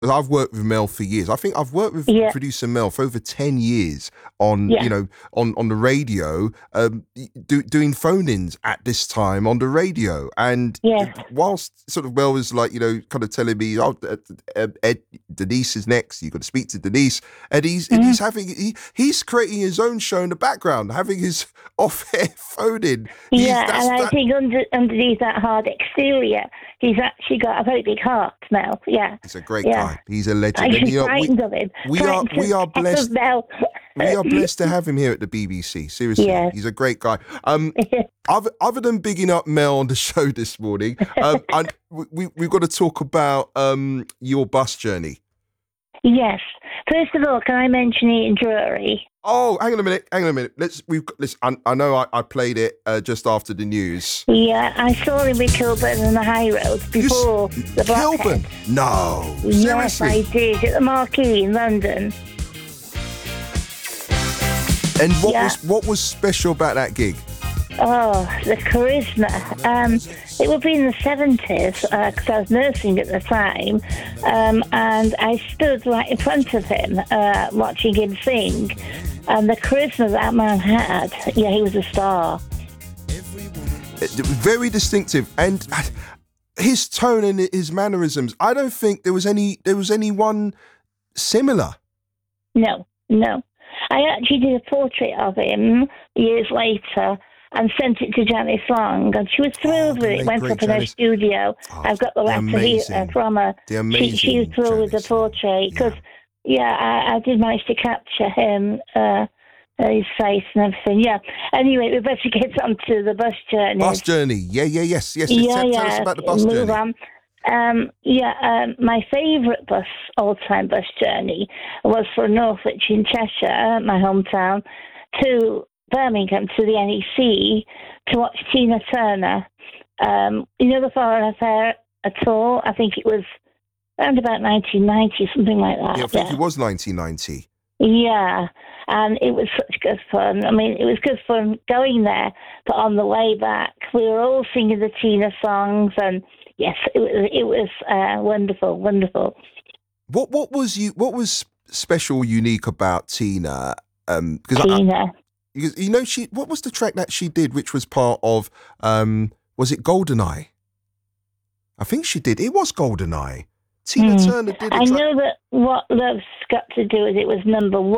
I've worked with Mel for years. I think I've worked with Yeah, producer Mel for over 10 years on, yeah, on the radio, doing phone-ins at this time on the radio. And yes. whilst sort of Mel was like, kind of telling me, oh, Ed, Denise is next. You've got to speak to Denise. And Mm. he's creating his own show in the background, having his off-air phone-in. Yeah, and I think underneath that hard exterior, he's actually got a very big heart now. Yeah, He's a great yeah. guy. He's a legend. I'm And frightened of him. we are Frightened we are of blessed. Mel. We are blessed to have him here at the BBC. Seriously, Yes. he's a great guy. Other than bigging up Mel on the show this morning, we've got to talk about your bus journey. Yes. First of all, can I mention Ian Drury? Oh, hang on a minute. I know I played it just after the news. Yeah, I saw him with Kilburn on the high road before the Kilburn? blockhead. No, Yes, seriously. I did at the Marquee in London. And what was special about that gig? Oh, the charisma. It would be in the 70s, because I was nursing at the time, and I stood right in front of him, watching him sing, and the charisma that man had, yeah, he was a star. Very distinctive, and his tone and his mannerisms. I don't think there was anyone similar. No. I actually did a portrait of him years later and sent it to Janice Long, and she was thrilled with it. Went up in her studio. I've got the letter here from her. She was thrilled with the portrait because, I did manage to capture him, his face and everything. Yeah. Anyway, we better get on to the bus journey. Bus journey. Yes. Tell us about the bus journey. On. My favourite all-time bus journey was from Northwich in Cheshire, my hometown, to Birmingham to the NEC to watch Tina Turner. The Foreign Affair at all? I think it was around about 1990, something like that. Yeah, I think it was 1990. Yeah, and it was such good fun. I mean, it was good fun going there, but on the way back, we were all singing the Tina songs, and yes, it was wonderful. What was special, unique about Tina? Tina. What was the track that she did, which was part of? Was it GoldenEye? I think she did. It was GoldenEye. Tina Turner did. I know that what Love's got to do is it was number one.